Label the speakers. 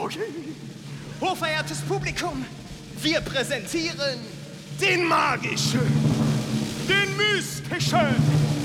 Speaker 1: Okay. Hochverehrtes Publikum, wir präsentieren den magischen, den mystischen,